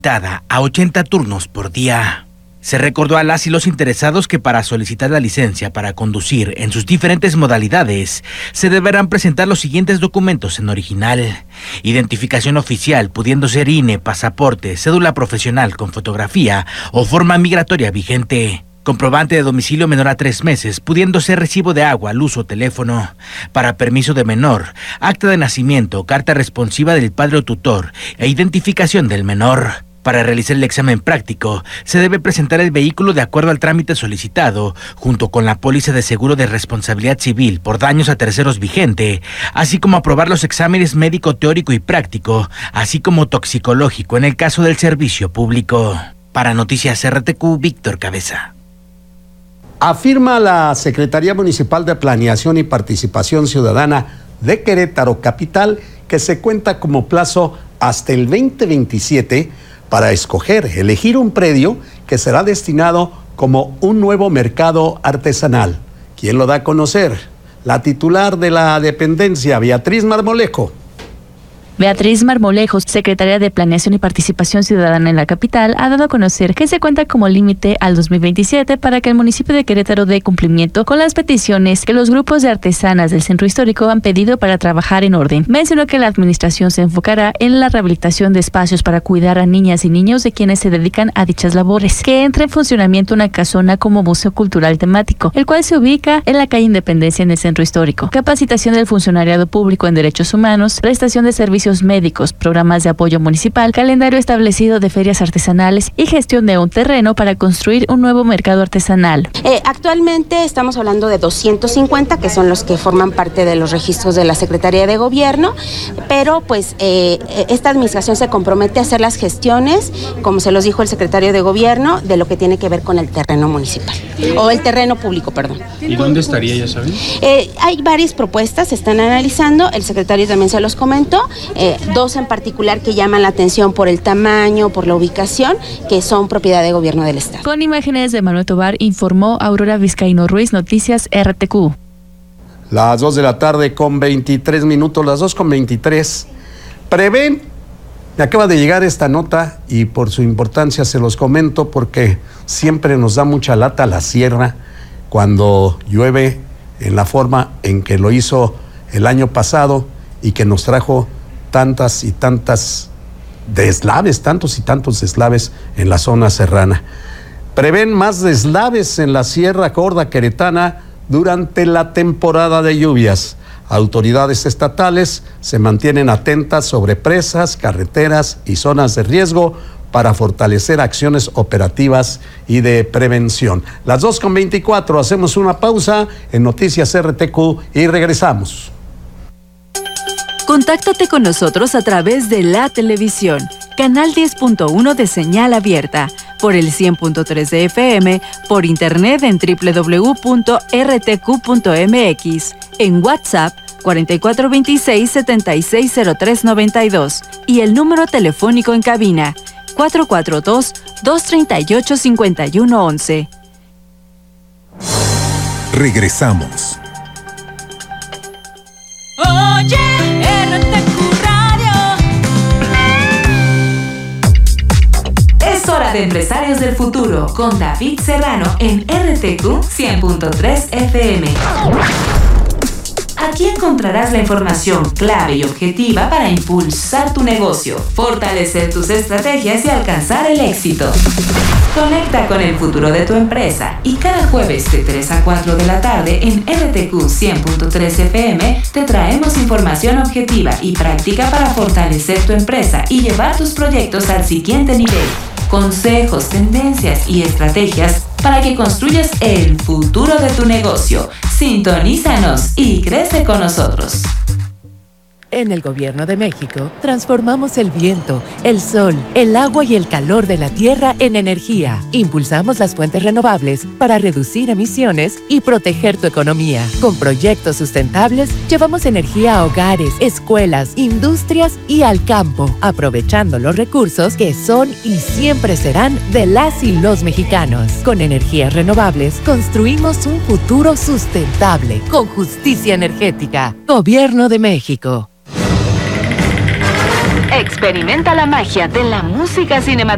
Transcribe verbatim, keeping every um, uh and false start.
a ochenta turnos por día. Se recordó a las y los interesados que para solicitar la licencia para conducir en sus diferentes modalidades se deberán presentar los siguientes documentos en original: identificación oficial, pudiendo ser I N E, pasaporte, cédula profesional con fotografía o forma migratoria vigente, comprobante de domicilio menor a tres meses, pudiendo ser recibo de agua, luz o teléfono. Para permiso de menor, acta de nacimiento, carta responsiva del padre o tutor e identificación del menor. Para realizar el examen práctico, se debe presentar el vehículo de acuerdo al trámite solicitado, junto con la póliza de seguro de responsabilidad civil por daños a terceros vigente, así como aprobar los exámenes médico, teórico y práctico, así como toxicológico en el caso del servicio público. Para Noticias R T Q, Víctor Cabeza. Afirma la Secretaría Municipal de Planeación y Participación Ciudadana de Querétaro Capital que se cuenta como plazo hasta el veinte veintisiete para escoger, elegir un predio que será destinado como un nuevo mercado artesanal. ¿Quién lo da a conocer? La titular de la dependencia, Beatriz Marmolejo. Beatriz Marmolejo, secretaria de Planeación y Participación Ciudadana en la capital, ha dado a conocer que se cuenta como límite al dos mil veintisiete para que el municipio de Querétaro dé cumplimiento con las peticiones que los grupos de artesanas del centro histórico han pedido para trabajar en orden. Mencionó que la administración se enfocará en la rehabilitación de espacios para cuidar a niñas y niños de quienes se dedican a dichas labores, que entre en funcionamiento una casona como museo cultural temático, el cual se ubica en la calle Independencia en el centro histórico, capacitación del funcionariado público en derechos humanos, prestación de servicios médicos, programas de apoyo municipal, calendario establecido de ferias artesanales y gestión de un terreno para construir un nuevo mercado artesanal. Eh, actualmente estamos hablando de doscientos cincuenta, que son los que forman parte de los registros de la Secretaría de Gobierno, pero pues eh, esta administración se compromete a hacer las gestiones, como se los dijo el secretario de Gobierno, de lo que tiene que ver con el terreno municipal, o el terreno público, perdón. ¿Y dónde estaría, ya saben? Eh, hay varias propuestas, se están analizando, el secretario también se los comentó. Eh, dos en particular que llaman la atención por el tamaño, por la ubicación, que son propiedad de gobierno del estado. Con imágenes de Manuel Tobar, informó Aurora Vizcaíno Ruiz, Noticias R T Q. Las dos de la tarde con veintitrés minutos, las dos con veintitrés. Prevén, me acaba de llegar esta nota y por su importancia se los comento porque siempre nos da mucha lata la sierra cuando llueve en la forma en que lo hizo el año pasado y que nos trajo tantas y tantas deslaves, tantos y tantos deslaves en la zona serrana. Prevén más deslaves en la Sierra Gorda Queretana durante la temporada de lluvias. Autoridades estatales se mantienen atentas sobre presas, carreteras y zonas de riesgo para fortalecer acciones operativas y de prevención. Las dos con veinticuatro, hacemos una pausa en Noticias R T Q y regresamos. Contáctate con nosotros a través de la televisión, canal diez punto uno de señal abierta, por el cien punto tres de F M, por internet en doble u doble u doble u punto r t q punto m x, en WhatsApp cuatro cuatro dos seis, siete seis cero tres nueve dos y el número telefónico en cabina cuatro cuatro dos, dos tres ocho, cinco uno once. Regresamos. Oye, R T Q Radio. Es hora de Empresarios del Futuro con David Serrano en R T Q cien punto tres F M. Aquí encontrarás la información clave y objetiva para impulsar tu negocio, fortalecer tus estrategias y alcanzar el éxito. Conecta con el futuro de tu empresa y cada jueves de tres a cuatro de la tarde en R T Q cien punto tres F M te traemos información objetiva y práctica para fortalecer tu empresa y llevar tus proyectos al siguiente nivel. Consejos, tendencias y estrategias para que construyas el futuro de tu negocio. Sintonízanos y crece con nosotros. En el Gobierno de México, transformamos el viento, el sol, el agua y el calor de la tierra en energía. Impulsamos las fuentes renovables para reducir emisiones y proteger tu economía. Con proyectos sustentables, llevamos energía a hogares, escuelas, industrias y al campo, aprovechando los recursos que son y siempre serán de las y los mexicanos. Con energías renovables, construimos un futuro sustentable, con justicia energética. Gobierno de México. Experimenta la magia de la música cinematográfica